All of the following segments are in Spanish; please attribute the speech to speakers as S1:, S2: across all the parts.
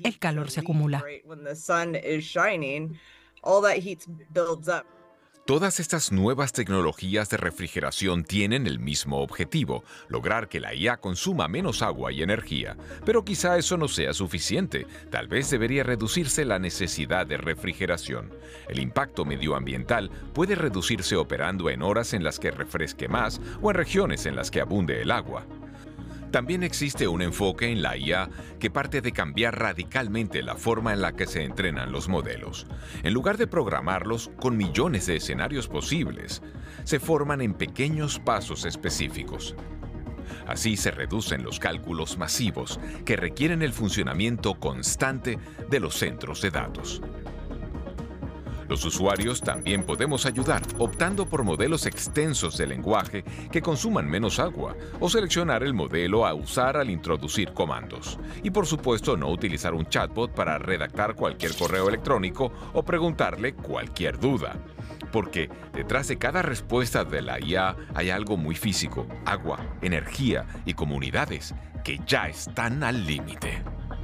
S1: el calor se acumula.
S2: Todas estas nuevas tecnologías de refrigeración tienen el mismo objetivo, lograr que la IA consuma menos agua y energía. Pero quizá eso no sea suficiente. Tal vez debería reducirse la necesidad de refrigeración. El impacto medioambiental puede reducirse operando en horas en las que refresque más o en regiones en las que abunde el agua. También existe un enfoque en la IA que parte de cambiar radicalmente la forma en la que se entrenan los modelos. En lugar de programarlos con millones de escenarios posibles, se forman en pequeños pasos específicos. Así se reducen los cálculos masivos que requieren el funcionamiento constante de los centros de datos. Los usuarios también podemos ayudar optando por modelos extensos de lenguaje que consuman menos agua o seleccionar el modelo a usar al introducir comandos. Y por supuesto no utilizar un chatbot para redactar cualquier correo electrónico o preguntarle cualquier duda. Porque detrás de cada respuesta de la IA hay algo muy físico, agua, energía y comunidades que ya están al límite.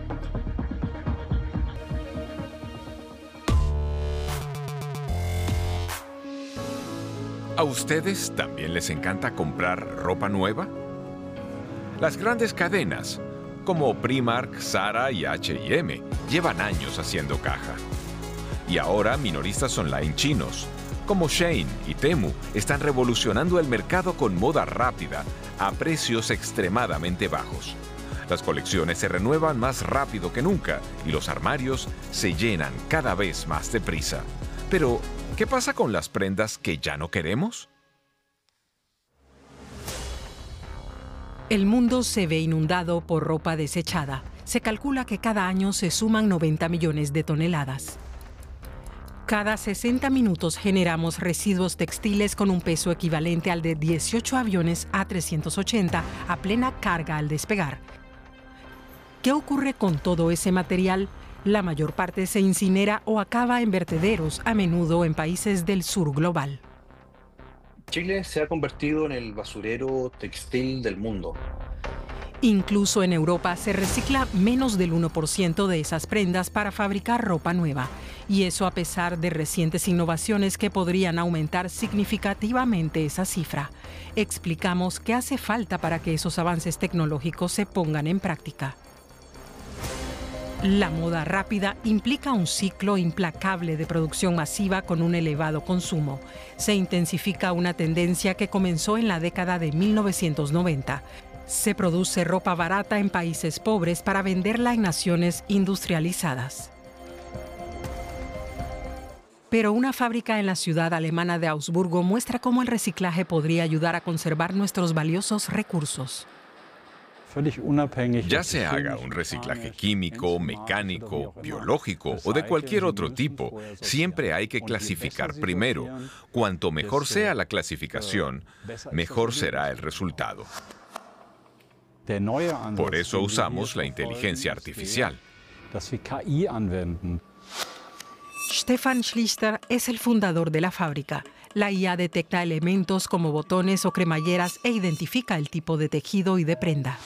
S2: ¿A ustedes también les encanta comprar ropa nueva? Las grandes cadenas, como Primark, Zara y H&M, llevan años haciendo caja. Y ahora minoristas online chinos, como Shein y Temu, están revolucionando el mercado con moda rápida, a precios extremadamente bajos. Las colecciones se renuevan más rápido que nunca y los armarios se llenan cada vez más deprisa. Pero, ¿qué pasa con las prendas que ya no queremos?
S1: El mundo se ve inundado por ropa desechada. Se calcula que cada año se suman 90 millones de toneladas. Cada 60 minutos generamos residuos textiles con un peso equivalente al de 18 aviones A380 a plena carga al despegar. ¿Qué ocurre con todo ese material? La mayor parte se incinera o acaba en vertederos, a menudo en países del sur global.
S3: Chile se ha convertido en el basurero textil del mundo.
S1: Incluso en Europa se recicla menos del 1% de esas prendas para fabricar ropa nueva. Y eso a pesar de recientes innovaciones que podrían aumentar significativamente esa cifra. Explicamos qué hace falta para que esos avances tecnológicos se pongan en práctica. La moda rápida implica un ciclo implacable de producción masiva con un elevado consumo. Se intensifica una tendencia que comenzó en la década de 1990. Se produce ropa barata en países pobres para venderla en naciones industrializadas. Pero una fábrica en la ciudad alemana de Augsburgo muestra cómo el reciclaje podría ayudar a conservar nuestros valiosos recursos.
S2: Ya se haga un reciclaje químico, mecánico, biológico o de cualquier otro tipo, siempre hay que clasificar primero. Cuanto mejor sea la clasificación, mejor será el resultado. Por eso usamos la inteligencia artificial.
S1: Stefan Schlichter es el fundador de la fábrica. La IA detecta elementos como botones o cremalleras e identifica el tipo de tejido y de prenda.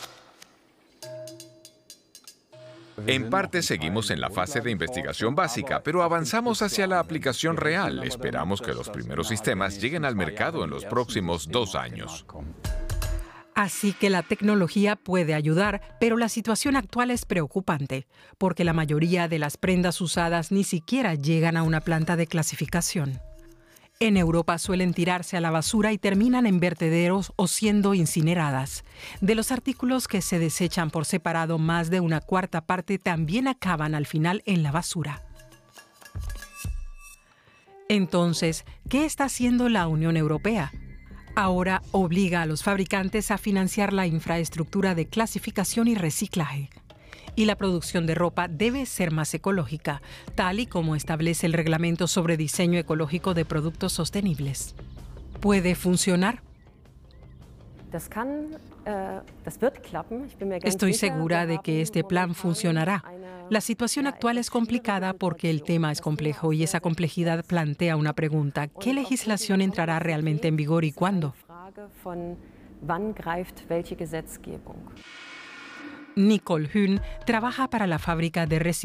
S2: En parte seguimos en la fase de investigación básica, pero avanzamos hacia la aplicación real. Esperamos que los primeros sistemas lleguen al mercado en los próximos 2 años.
S1: Así que la tecnología puede ayudar, pero la situación actual es preocupante, porque la mayoría de las prendas usadas ni siquiera llegan a una planta de clasificación. En Europa suelen tirarse a la basura y terminan en vertederos o siendo incineradas. De los artículos que se desechan por separado, más de una cuarta parte también acaban al final en la basura. Entonces, ¿qué está haciendo la Unión Europea? Ahora obliga a los fabricantes a financiar la infraestructura de clasificación y reciclaje. Y la producción de ropa debe ser más ecológica, tal y como establece el Reglamento sobre Diseño Ecológico de Productos Sostenibles. ¿Puede funcionar? Estoy segura de que este plan funcionará. La situación actual es complicada porque el tema es complejo y esa complejidad plantea una pregunta. ¿Qué legislación entrará realmente en vigor y cuándo? Nicole Hühn trabaja para la fábrica de reciclaje